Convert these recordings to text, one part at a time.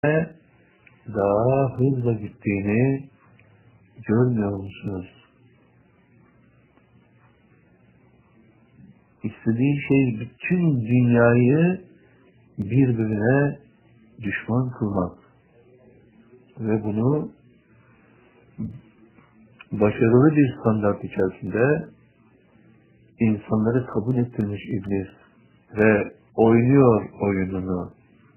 daha hızla gittiğini görmüyor musunuz? İstediği şey bütün dünyayı birbirine düşman kılmak ve bunu başarılı bir standart içerisinde insanları kabul ettirmiş iblis ve oynuyor oyununu.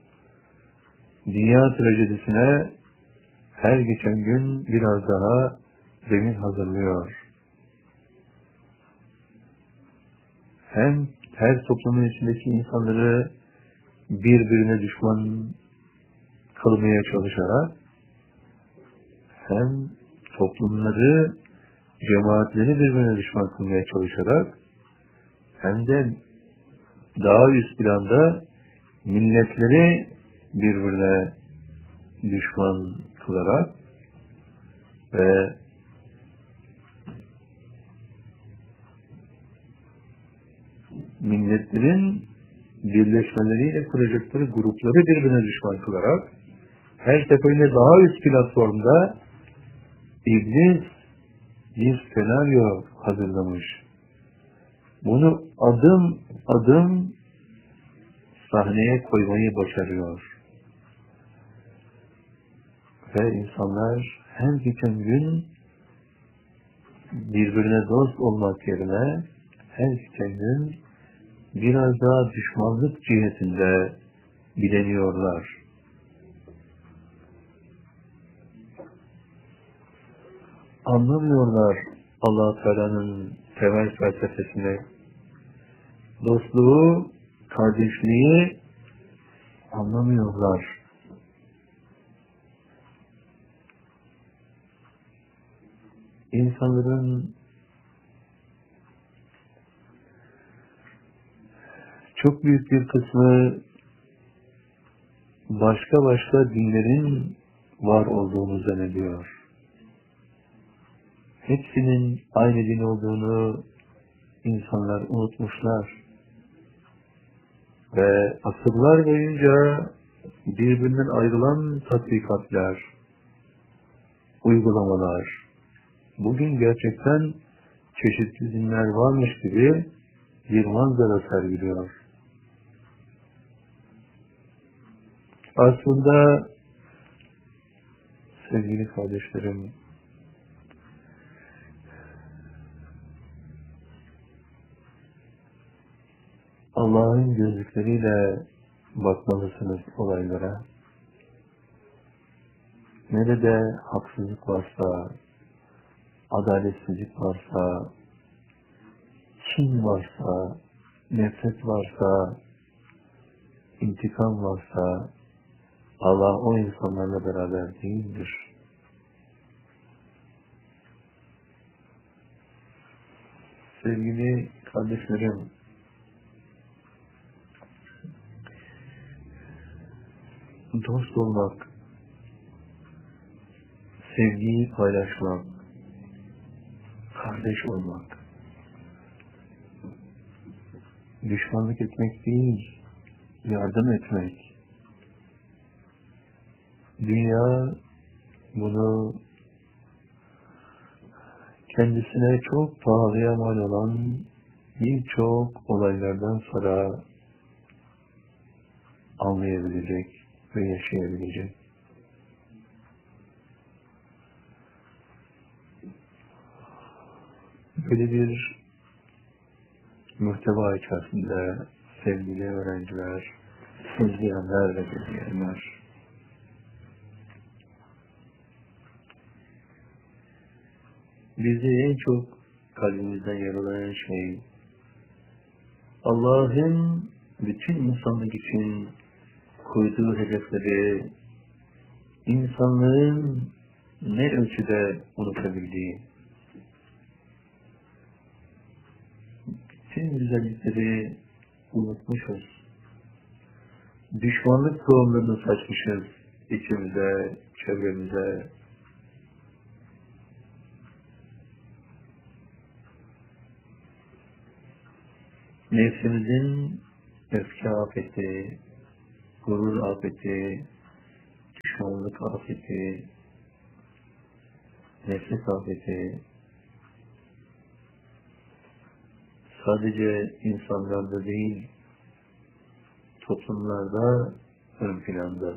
Dünya trajedisine her geçen gün biraz daha zemin hazırlıyor. Hem her toplumun içindeki insanları birbirine düşman kılmaya çalışarak hem toplumları, cemaatleri birbirine düşman kılmaya çalışarak hem de daha üst planda milletleri birbirine düşman kılarak ve milletlerin birleşmeleriyle kuracakları grupları birbirine düşman kılarak her seferinde daha üst platformda iblis bir senaryo hazırlamış. Bunu adım adım sahneye koymayı başarıyor. Ve insanlar hem geçen gün birbirine dost olmak yerine her geçen gün biraz daha düşmanlık cihetinde bileniyorlar. Anlamıyorlar Allah-u Teala'nın temel felsefesini, dostluğu, kardeşliği anlamıyorlar. İnsanların çok büyük bir kısmı başka dinlerin var olduğunu zannediyor. Hepsinin aynı din olduğunu insanlar unutmuşlar. Ve asırlar boyunca birbirinden ayrılan tatbikatlar, uygulamalar, bugün gerçekten çeşitli dinler varmış gibi bir manzara sergiliyor. Aslında sevgili kardeşlerim, Allah'ın gözlükleriyle bakmalısınız olaylara. Nerede haksızlık varsa, adaletsizlik varsa, kin varsa, nefret varsa, intikam varsa, Allah o insanlarla beraber değildir. Sevgili kardeşlerim, dost olmak, sevgiyi paylaşmak, kardeş olmak, düşmanlık etmek değil, yardım etmek. Dünya bunu kendisine çok pahalıya mal olan birçok olaylardan sonra anlayabilecek ve yaşayabilecek. Böyle bir muhteva içerisinde sevgili öğrenciler, izleyenler ve dinleyenler, bizi en çok kalbimizden yaralayan şey Allah'ın bütün insanlık için koyduğu hedefleri insanlığın ne ölçüde unutabildiği, bütün güzellikleri unutmuşuz. Düşmanlık tohumlarını saçmışız içimize, çevremize. Nefsimizin öfke afeti, gurur afeti, düşmanlık afeti, nefret afeti sadece insanlarda değil, toplumlarda ön planda.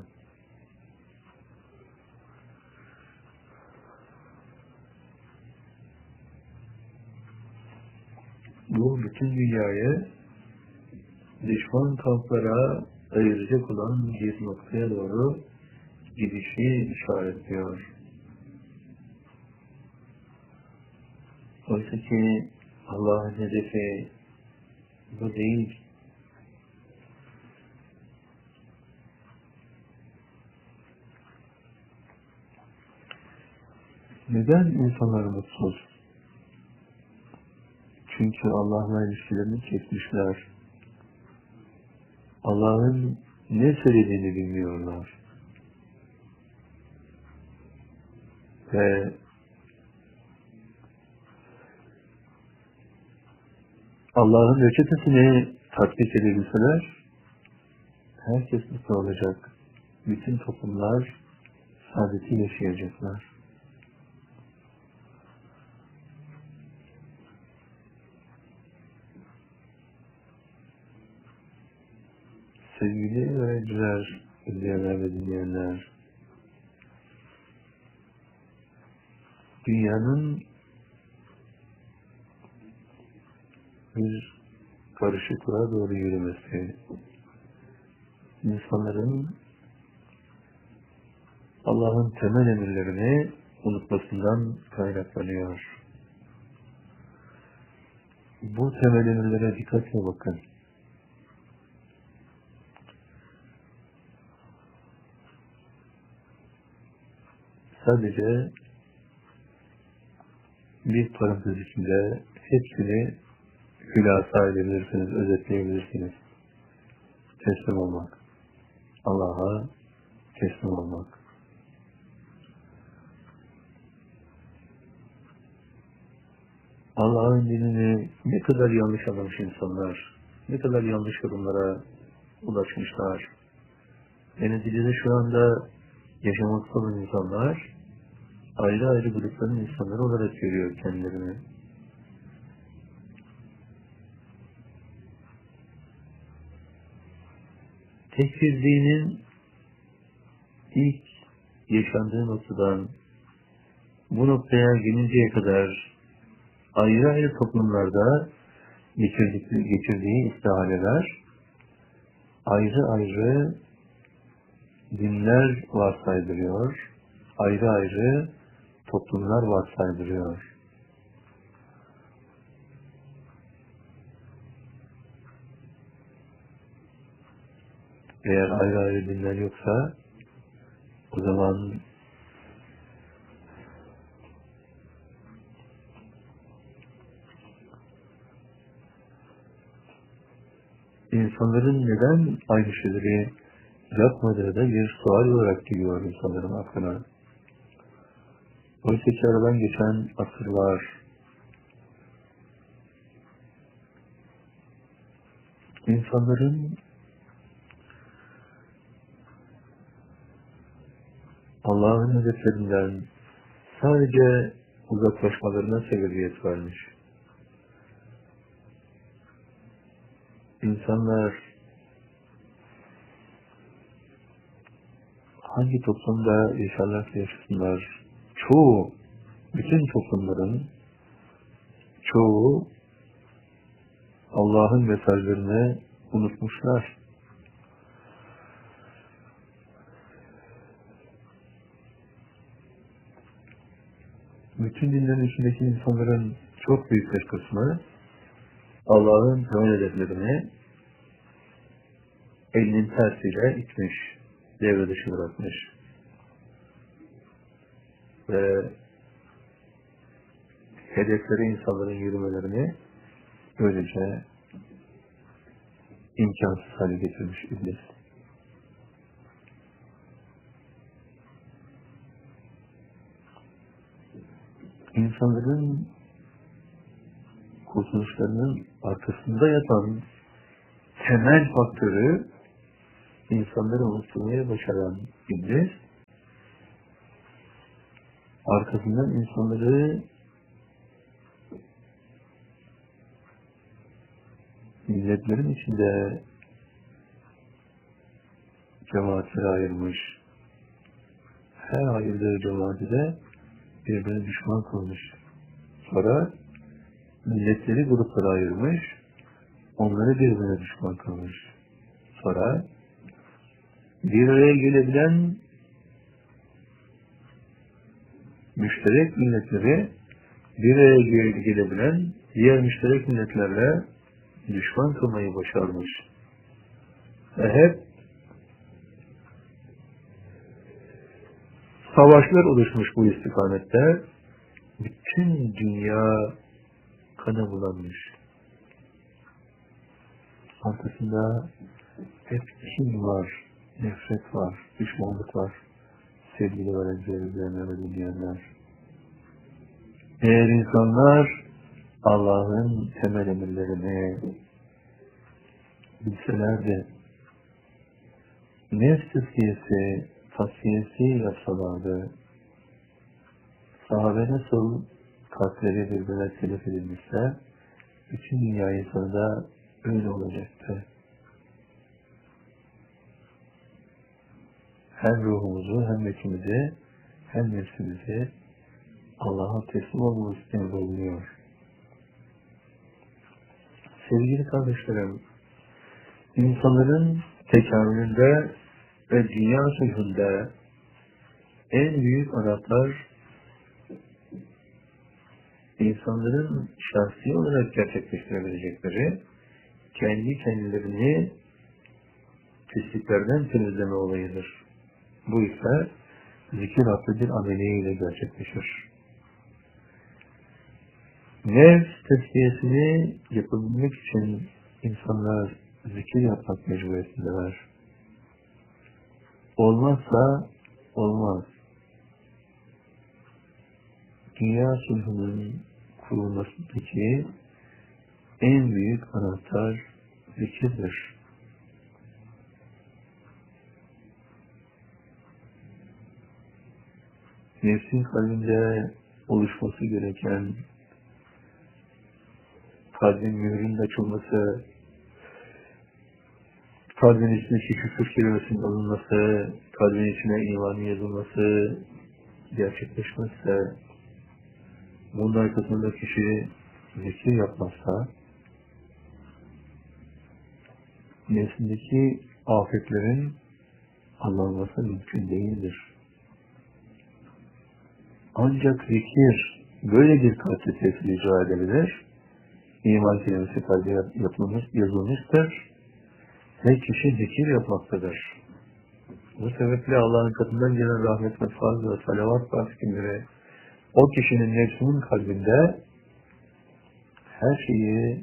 Bu bütün dünyayı düşman kamplara ayıracak olan bir noktaya doğru gidişi işaretliyor. Oysa ki Allah'ın hedefi bu değil. Neden insanlar mutsuz? Çünkü Allah'la ilişkilerini kesmişler. Allah'ın ne söylediğini bilmiyorlar. Ve Allah'ın reçetesini tatbik edebilseler, herkes mutlu olacak. Bütün toplumlar saadeti yaşayacaklar. Sevgili öğrenciler, izleyenler ve dinleyenler, dünyanın bir karışıklığa doğru yürümesi, insanların Allah'ın temel emirlerini unutmasından kaynaklanıyor. Bu temel emirlere dikkatle bakın. Sadece bir parantez içinde hepsini hülasa edebilirsiniz, özetleyebilirsiniz. Teslim olmak. Allah'a teslim olmak. Allah'ın dinini ne kadar yanlış anlamış insanlar, ne kadar yanlış yorumlara ulaşmışlar. Venezuela'da şu anda yaşamakta olan insanlar ayrı ayrı grupların insanları olarak görüyor kendilerini. Tekfirliğinin ilk yaşandığı noktadan bu noktaya gelinceye kadar ayrı ayrı toplumlarda geçirdiği istihaleler ayrı ayrı dinler varsaydırıyor, ayrı ayrı toplumlar varsaydırıyor. Eğer ayrı ayrı dinler yoksa o zaman insanların neden aynı şeyleri yapmadığı da bir sual olarak geliyor insanların aklına. Oysa ki aradan geçen asırlar, insanların Allah'ın hedeflerinden sadece uzaklaşmalarına sebebiyet vermiş. İnsanlar hangi toplumda yaşarlarsa yaşasınlar, bütün toplumların çoğu Allah'ın mesajlarını unutmuşlar. Bütün dinlerin içindeki insanların çok büyük bir kısmı Allah'ın temel hedeflerini elinin tersiyle itmiş, devre dışı bırakmış. Ve hedefleri insanların yürümelerini böylece imkansız hale getirmiş iblis. İnsanların kurtuluşlarının arkasında yatan temel faktörü insanları unutturmaya başaran iblis, arkasından insanları milletlerin içinde cemaatlere ayırmış. Her ayırdığı cemaati de birbirine düşman kılmış. Sonra milletleri gruplara ayırmış, onları birbirine düşman kılmış. Sonra bir araya gelebilen müşterek milletleri bir araya gelebilen diğer müşterek milletlerle düşman kılmayı başarmış. Ve hep savaşlar oluşmuş bu istikamette. Bütün dünya kana bulanmış. Arkasında hep kin var, nefret var, düşmanlık var. Sevgili öğrencilerime ve dinleyenler. Eğer insanlar Allah'ın temel emirlerini bilselerdi, nefs tasfiyesi yapsalardı, sahabe nasıl kalpleri birbirine telef edilmişse, bütün dünya insanı da öyle olacaktı. Hem ruhumuzu, hem nefsimizi, hem nefsimizi Allah'a teslim olmamız emrolunuyor. Sevgili kardeşlerim, insanların tekamülünde ve dünya sulhünde en büyük anahtar insanların şahsi olarak gerçekleştirebilecekleri kendi kendilerini pisliklerden temizleme olayıdır. Bu ise zikir adlı bir ameliyle gerçekleşir. Nefs tezkiyesini yapabilmek için insanlar zikir yapmak mecburiyetindeler. Olmazsa olmaz. Dünya sulhunun kurulmasındaki en büyük anahtar zikirdir. Nefsin kalbinde oluşması gereken kalbin mührünün açılması, kalbin içindeki küfür kelimesinin alınması, kalbin içine imanın yazılması gerçekleşmezse, bunun arkasında kişi zikir yapmazsa, nefsindeki afetlerin anlanması mümkün değildir. Ancak zikir böyle bir kalpte tesir icra edebilir. İman kelimesi kalbe yazılmıştır ve kişi zikir yapmaktadır. Bu sebeple Allah'ın katından gelen rahmet ve fazl ve salavat bahsedilir. O kişinin nefsinin kalbinde her şeyi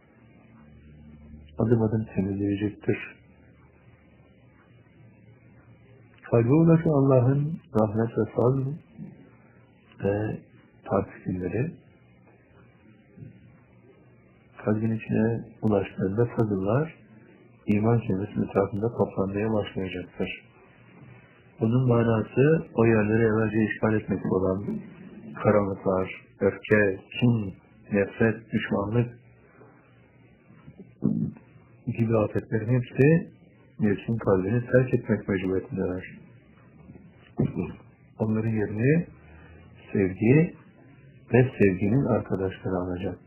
adım adım temizleyecektir. Kalbe ulaşan Allah'ın rahmet ve fazl ve takdirleri kalbin içine ulaştığında fazıllar iman kelimesinin etrafında toplanmaya başlayacaktır. Bunun manası o yerleri evvelce işgal etmekte olan karanlıklar, öfke, kin, nefret, düşmanlık gibi afetlerin hepsi nefsin kalbini terk etmek mecburiyetindeler. Onların yerini sevgi ve sevginin arkadaşları alacak.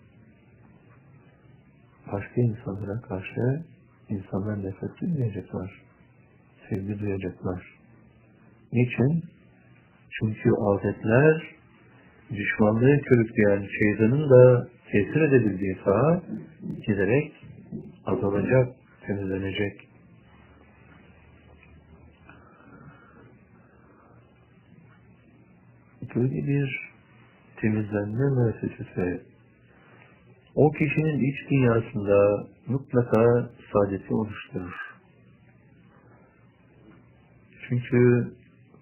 Başka insanlara karşı insanlar nefret duymayacaklar, sevgi duyacaklar. Niçin? Çünkü afetler düşmanlığı körükleyen şeytanın da tesir edebildiği saha giderek azalacak, temizlenecek. Böyle bir temizlenme müessesesi o kişinin iç dünyasında mutlaka saadeti oluşturur. Çünkü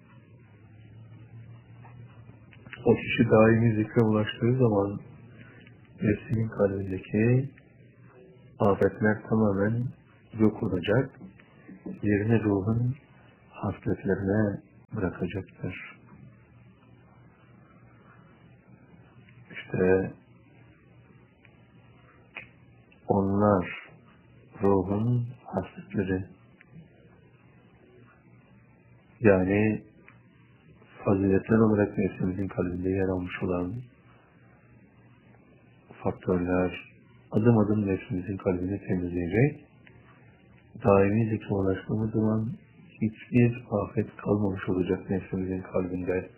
o kişi daimi zikre ulaştığı zaman nefsinin kalbindeki afetler tamamen yok olacak, yerini ruhun hasletlerine bırakacaktır. İşte onlar ruhun hasletleri, yani faziletler olarak nefsimizin kalbinde yer almış olan faktörler adım adım nefsimizin kalbini temizleyecek. Daimi zikre ulaştığımız zaman hiçbir afet kalmamış olacak nefsimizin kalbinde.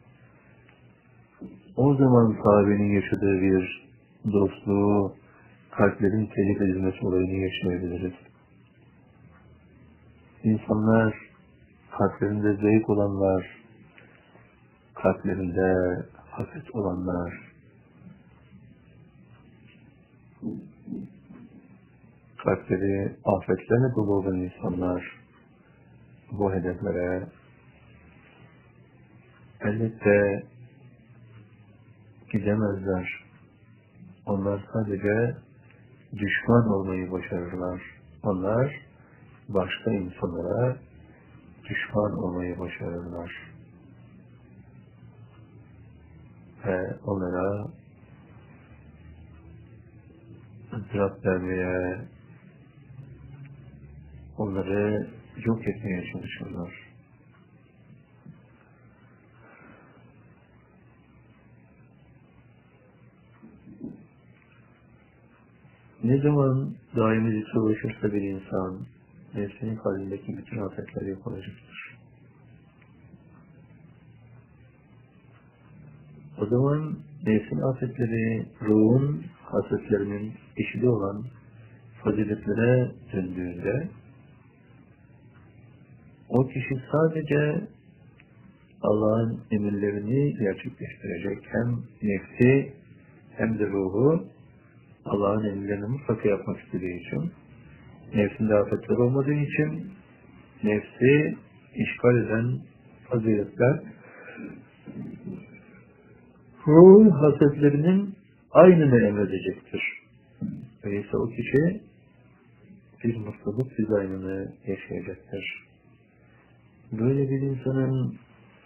O zaman sahabenin yaşadığı bir dostluğu, kalplerin telif edilmesi olayını yaşayabiliriz. İnsanlar, kalplerinde zevk olanlar, kalplerinde haset olanlar, kalpleri afetlerle dolu olan insanlar bu hedeflere elbette gidemezler. Onlar sadece düşman olmayı başarırlar. Onlar başka insanlara düşman olmayı başarırlar. Ve onlara ızdırap vermeye, onları yok etmeye çalışırlar. Ne zaman daimi zikre ulaşırsa bir insan, nefsinin kalbindeki bütün afetleri yok olacaktır. O zaman nefsin afetleri, ruhun hasetlerinin eşili olan faziletlere döndüğünde, o kişi sadece Allah'ın emirlerini gerçekleştirecek. Hem nefsi hem de ruhu Allah'ın emirlerini mutlaka yapmak istediği için, nefsinde afetler olmadığı için, nefsi işgal eden faziletler, ruh hasetlerinin aynını emredecektir. Öyleyse o kişi bir mutluluk dizaynını yaşayacaktır. Böyle bir insanın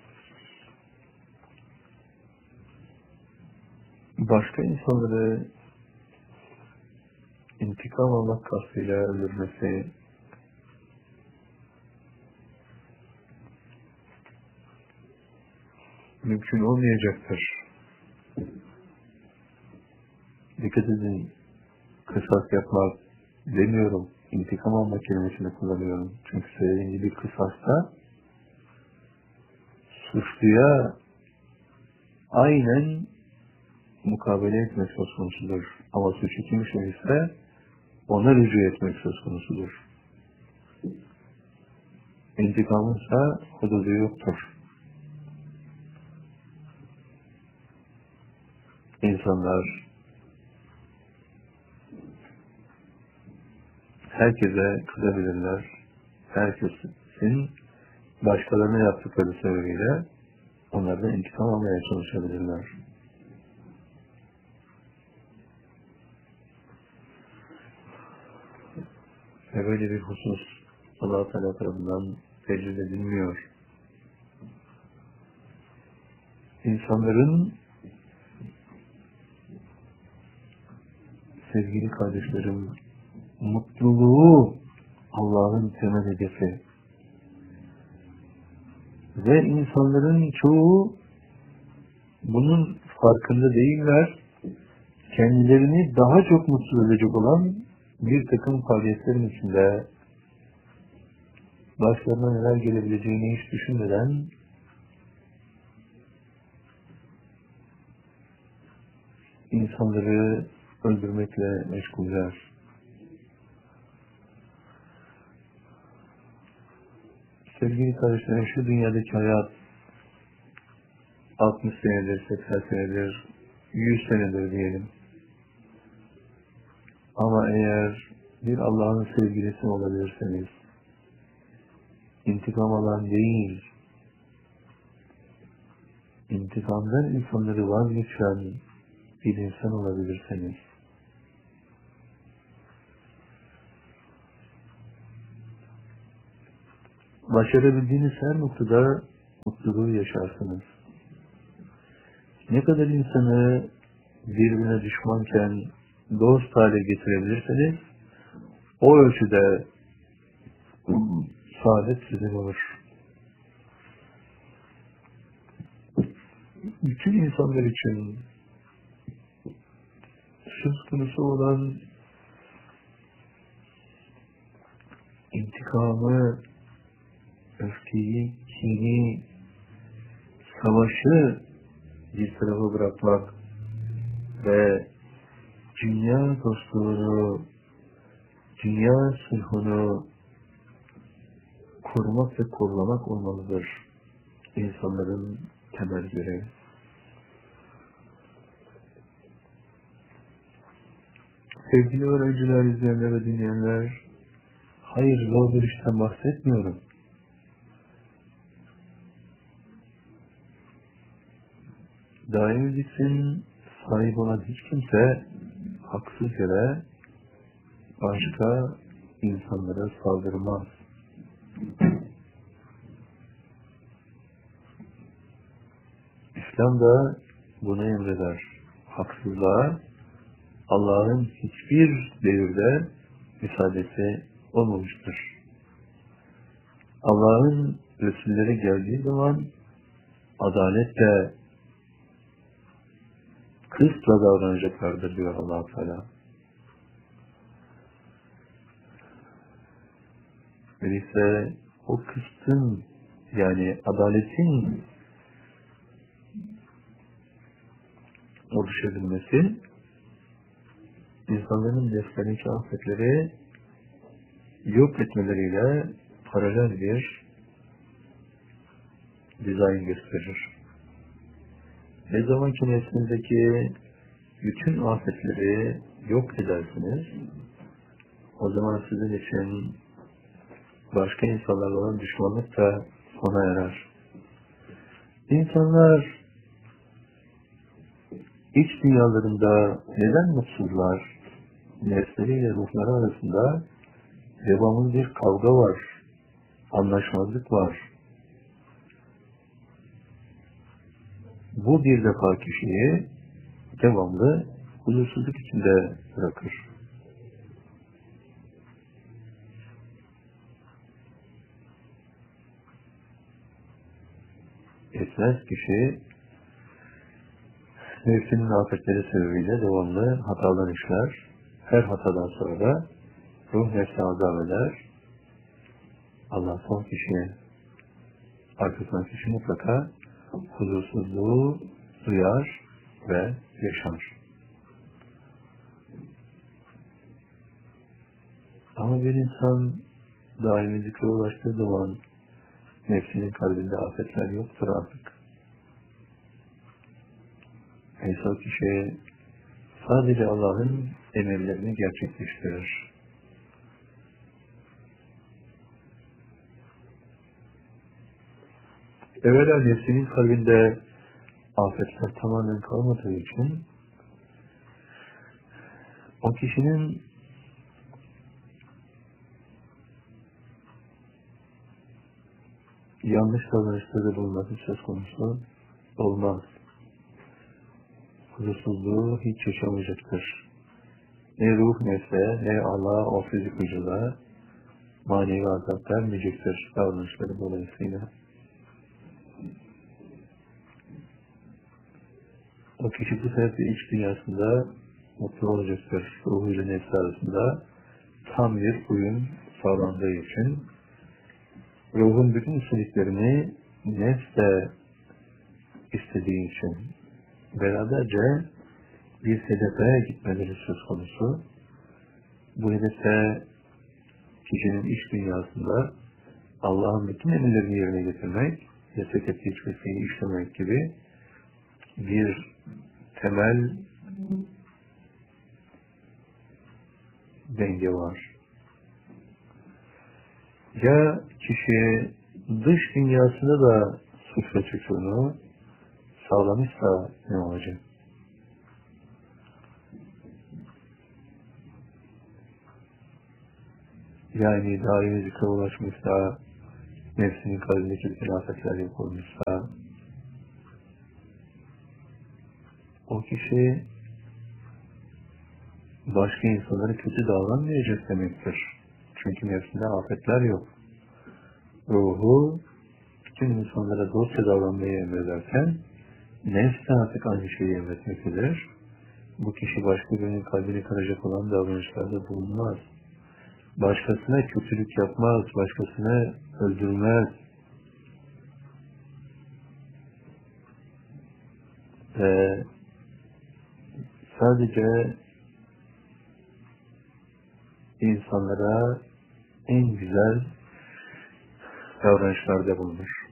başka insanları intikam almak kastıyla öldürmesi, mümkün olmayacaktır. Dikkat edin, kısas yapmak demiyorum, intikam almak kelimesini kullanıyorum. Çünkü söylediğim gibi kısasta suçluya aynen mukabele etmek söz konusudur. Ama suçu kim işlemişse ona rücu etmek söz konusudur. İntikamınsa hududu yoktur. İnsanlar herkese kızabilirler. Herkesin başkalarına yaptıkları sebebiyle onlardan intikam almaya çalışabilirler. Ve böyle bir husus Allah-u Teala tarafından tecrübe edilmiyor. İnsanların, sevgili kardeşlerim, mutluluğu Allah'ın temel hedefi. Ve insanların çoğu bunun farkında değiller. Kendilerini daha çok mutsuz edecek olan bir takım faaliyetlerin içinde başlarına neler gelebileceğini hiç düşünmeden insanları öldürmekle meşguller. Sevgili kardeşlerim, şu dünyadaki hayat 60 senedir, 80 senedir, 100 senedir diyelim. Ama eğer bir Allah'ın sevgilisi olabilirseniz, intikam alan değil, intikamdan insanları vazgeçen bir insan olabilirseniz, başarabildiğiniz her noktada mutluluğu yaşarsınız. Ne kadar insanı birbirine düşmanken dost hale getirebilirseniz o ölçüde saadet sizin olur. Bütün insanlar için söz konusu olan intikamı, öfkeyi, kini, savaşı bir tarafa bırakmak ve dünya dostluğunu, dünya sulhunu korumak ve kollamak olmalıdır insanların temel görevi. Sevgili öğrenciler, izleyenler ve dinleyenler, hayır, zor bir işten bahsetmiyorum. Daimi zikrin sahibi olan hiç kimse haksız yere başka insanlara saldırmaz. İslam da bunu emreder. Haksızlığa Allah'ın hiçbir devirde müsaadesi olmamıştır. Allah'ın Resulleri geldiği zaman adaletle, kısla davranacaklardır diyor Allah-u Teala. Öyleyse o kıstın, yani adaletin oluşabilmesi, insanların nefslerindeki afetleri yok etmeleriyle paralel bir dizayn gösterir. Ne zaman ki nefsinizdeki bütün afetleri yok edersiniz, o zaman sizin için başka insanlarla olan düşmanlık da sona erer. İnsanlar iç dünyalarında neden mutsuzlar? Nefsleriyle ruhları arasında devamlı bir kavga var, anlaşmazlık var. Bu bir defa kişiyi devamlı huzursuzluk içinde bırakır. Etmez kişi nefsinin afetleri sebebiyle devamlı hatalar işler. Her hatadan sonra da ruh nefsi azap eder. Allah son kişiye, arkasından kişi mutlaka huzursuzluğu duyar ve yaşar. Ama bir insan daimi zikre ulaştığı zaman nefsinin kalbinde afetler yoktur artık. Neyse o kişi sadece Allah'ın emirlerini gerçekleştirir. Evvela nefsinin kalbinde afetler tamamen kalmadığı için o kişinin yanlış davranışlarda bulunması söz konusu olmaz. Huzursuzluğu hiç yaşamayacaktır. Ne ruh nefse, ne Allah o fizik vücuda manevi azap vermeyecektir davranışları dolayısıyla. O kişi bu sebeple iç dünyasında mutlu olacaktır. Ruhuyla nefsi arasında tam bir uyum sağlandığı için ruhun bütün istediklerini nefs de istediği için beraberce bir hedefe gitmeleri söz konusu. Bu hedefe kişinin iç dünyasında Allah'ın bütün emirlerini yerine getirmek, yasak ettiği hiçbir şeyi işlemek gibi bir temel denge var. Ya kişi dış dünyasında da suç ve suçunu sağlamışsa ne olacak? Yani daimi zikre ulaşmışsa, nefsinin kalbindeki bütün afetler yok olmuşsa, o kişi başka insanlara kötü davranmayacak demektir. Çünkü nefsinde afetler yok. Ruhu bütün insanlara dostça davranmayı emrederken nefs de artık aynı şeyi emretmektedir. Bu kişi başka birinin kalbini kıracak olan davranışlarda bulunmaz. Başkasına kötülük yapmaz, başkasını öldürmez. Ve sadece insanlara en güzel davranışlarda bulunur.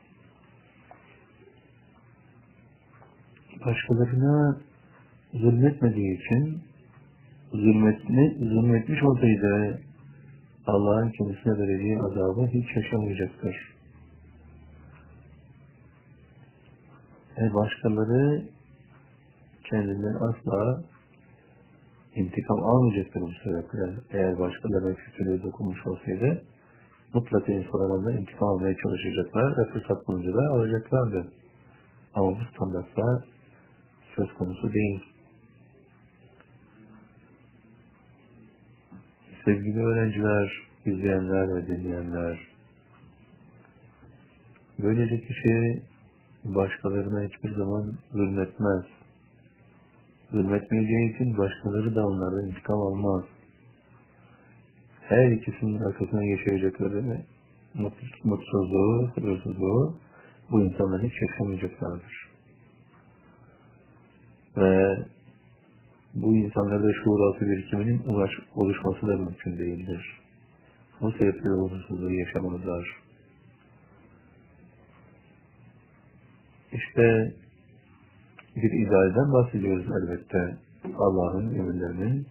Başkalarına zulmetmediği için zulmetmiş olsaydı Allah'ın kendisine vereceği azabı hiç yaşamayacaktır. Başkaları kendinden asla intikam almayacaktır bu sebeple. Eğer başkalarına kötülüğü dokunmuş olsaydı mutlaka insanlardan intikam almaya çalışacaklar ve fırsat bulunca da alacaklardı. Ama bu standartlar söz konusu değil. Sevgili öğrenciler, izleyenler ve dinleyenler, böylece kişi başkalarına hiçbir zaman zulmetmez. Zulmetmeyeceği için başkaları da onlardan intikam almaz. Her ikisinin arkasına yaşayacakları mutsuzluğu, huzursuzluğu bu insanlar hiç yaşamayacaklardır. Ve bu insanlarda şuur altı birikiminin oluşması da mümkün değildir. Bu sebeple huzursuzluğu yaşamazlar. İşte bir idealden bahsediyoruz elbette. Allah'ın emirlerinin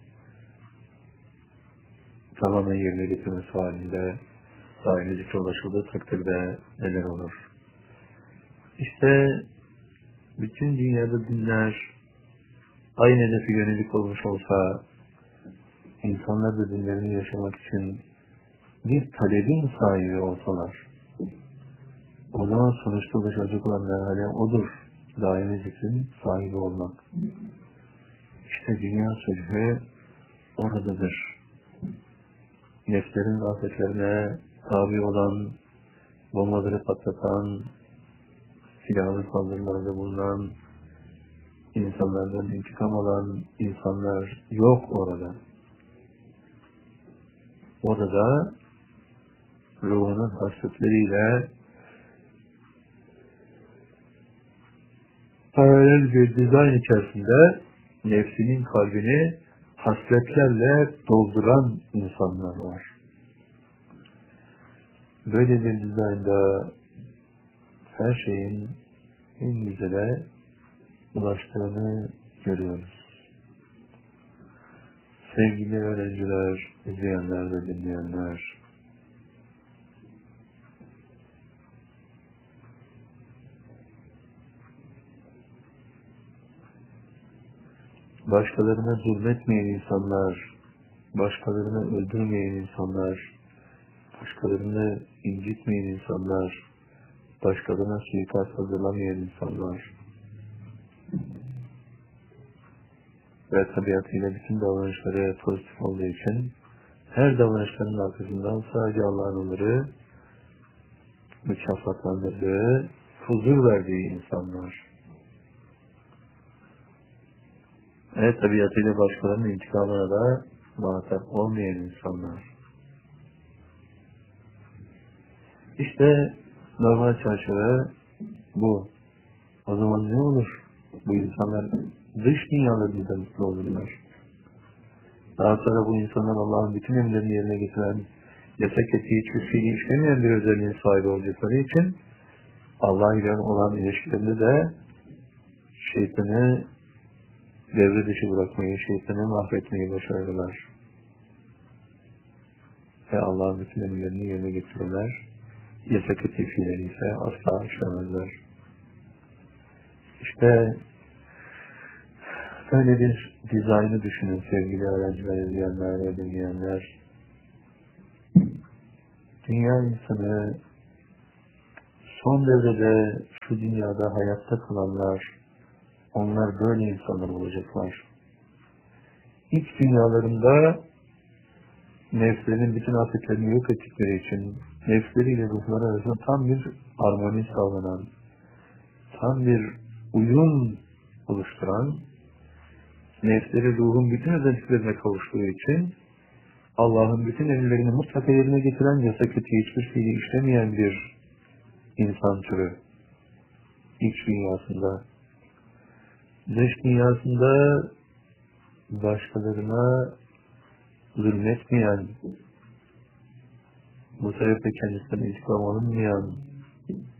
tamamen yerine getirmesi halinde sahibine ulaşıldığı takdirde neler olur? İşte bütün dünyada dinler aynı hedefe yönelik olmuş olsa, insanlar da dinlerini yaşamak için bir talebin sahibi olsalar, o zaman sonuçta ulaşacak olan merhale odur. Daimi zikrin sahibi olmak. İşte dünya sülhü oradadır. Nefslerin afetlerine tabi olan, bombaları patlatan, silahlı saldırılarda bulunan, insanlardan intikam alan insanlar yok orada. Orada ruhunun hasretleriyle paralel bir dizayn içerisinde nefsinin kalbini hasretlerle dolduran insanlar var. Böyle bir dizaynda her şeyin en güzele ulaştığını görüyoruz. Sevgili öğrenciler, izleyenler ve dinleyenler, başkalarına zulmetmeyen insanlar, başkalarını öldürmeyen insanlar, başkalarını incitmeyen insanlar, başkalarına suikast hazırlamayan insanlar ve tabiatıyla bütün davranışları pozitif olduğu için her davranışların arkasından sadece Allah'ın onları mükafatlandırdığı, huzur verdiği insanlar. Tabiatıyla başkalarının intikamına da muhatap olmayan insanlar. İşte normal çerçeve bu. O zaman ne olur? Bu insanlar dış dünyada bizden mutlu olurlar. Daha sonra bu insanlar Allah'ın bütün emirlerini yerine getiren, yasak ettiği hiçbir şeyi işlemeyen bir özelliğin sahibi olacakları için Allah ile olan ilişkilerinde de şeytanı devre dışı bırakmayı, şeytanı mahvetmeyi başarırlar. Ve Allah'ın bütün emirlerini yerine getirirler. Yasak ettiği fiilleri ise asla işlemezler. İşte böyle bir dizaynı düşünün sevgili öğrenciler, izleyenler ve dinleyenler. Dünya insanı son devrede şu dünyada hayatta kalanlar, onlar böyle insanlar olacaklar. iç dünyalarında nefslerinin bütün afetlerini yok ettikleri için nefsleriyle ruhları arasında tam bir harmoni sağlanan, tam bir uyum oluşturan, nefsleri ruhun bütün özelliklerine kavuştuğu için Allah'ın bütün emirlerini mutlaka yerine getiren, yasa kötü hiçbir şeyi işlemeyen bir insan türü iç dünyasında. Dış dünyasında başkalarına zulmetmeyen, bu sebeple kendisinden intikam alınmayan,